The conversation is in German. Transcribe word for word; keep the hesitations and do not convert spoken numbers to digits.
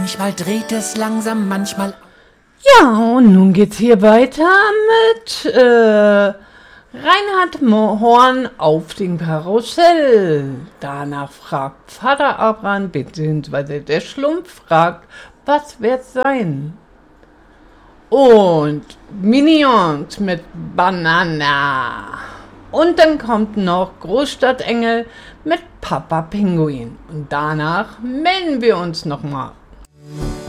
Manchmal dreht es langsam, manchmal... Ja, und nun geht's hier weiter mit äh, Reinhard Horn auf dem Karussell. Danach fragt Vater Abraham, beziehungsweise der Schlumpf fragt, was wird's sein? Und Minions mit Banana. Und dann kommt noch Großstadtengel mit Papa Pinguin. Und danach melden wir uns nochmal.